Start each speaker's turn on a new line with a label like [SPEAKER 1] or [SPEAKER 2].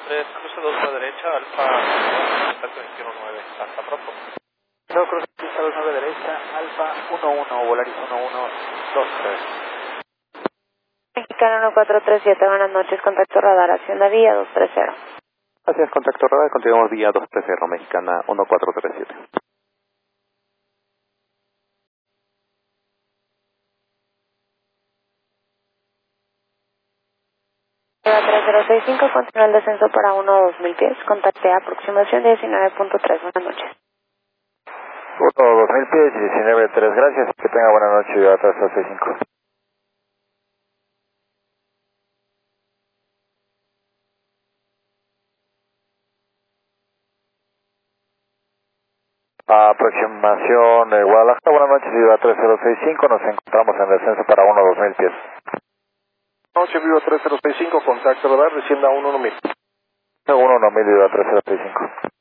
[SPEAKER 1] 3, cruce 2 a la derecha, Alfa, contacto 219, hasta pronto.
[SPEAKER 2] No, cruce 2 derecha, Alfa 11, Volaris 1123.
[SPEAKER 3] Mexicano 1437, buenas noches, contacto radar, Hacienda Vía 230.
[SPEAKER 4] Gracias, contacto radar, continuamos vía 230, Mexicana 1437.
[SPEAKER 3] Viva 3065, continúa el descenso para 1-2000 pies, contacte aproximación 19.3, buenas noches.
[SPEAKER 5] 2000 pies, 19.3, gracias, que tenga buena noche, Viva 3065. Aproximación Guadalajara, buenas noches, Viva 3065, nos encontramos en descenso para 1-2000 pies.
[SPEAKER 6] Noche, Viva 3065, contacto radar, descienda 1-1000.
[SPEAKER 5] 1-1000, Viva 3065.